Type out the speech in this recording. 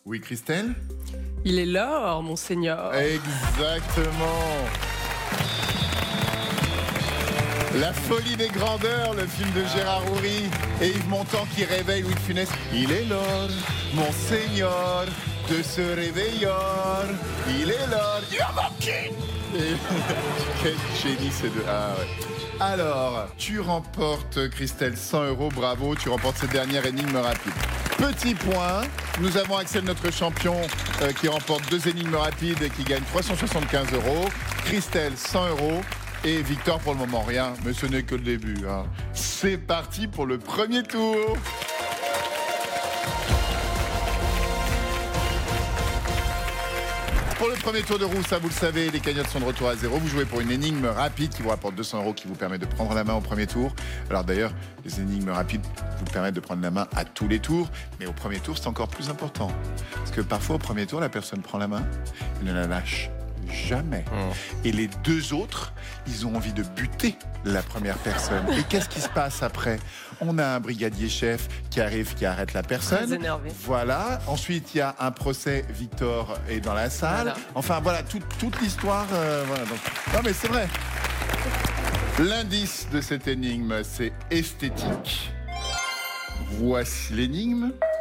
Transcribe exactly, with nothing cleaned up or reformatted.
Oui, Christelle? Il est l'or, monseigneur. Exactement. La folie des grandeurs, le film de Gérard Houry et Yves Montand qui réveille Louis de Funès. Il est l'or, monseigneur, de ce réveilleur. Il est l'or. Il a manqué. Et... Quel génie ces deux. Ah ouais. Alors, tu remportes, Christelle, cent euros, bravo, tu remportes cette dernière énigme rapide. Petit point, nous avons Axel, notre champion, euh, qui remporte deux énigmes rapides et qui gagne trois cent soixante-quinze euros. Christelle, cent euros. Et Victor, pour le moment, rien, mais ce n'est que le début. Hein. C'est parti pour le premier tour. Pour le premier tour de roue, ça vous le savez, les cagnottes sont de retour à zéro. Vous jouez pour une énigme rapide qui vous rapporte deux cents euros, qui vous permet de prendre la main au premier tour. Alors d'ailleurs, les énigmes rapides vous permettent de prendre la main à tous les tours. Mais au premier tour, c'est encore plus important. Parce que parfois, au premier tour, la personne prend la main et ne la lâche jamais. Mmh. Et les deux autres, ils ont envie de buter la première personne. Et qu'est-ce qui se passe après? On a un brigadier chef qui arrive, qui arrête la personne. Très énervé. Voilà. Ensuite, il y a un procès. Victor est dans la salle. Voilà. Enfin, voilà, tout, toute l'histoire. Euh, voilà, donc... Non, mais c'est vrai. L'indice de cette énigme, c'est esthétique. Voici l'énigme.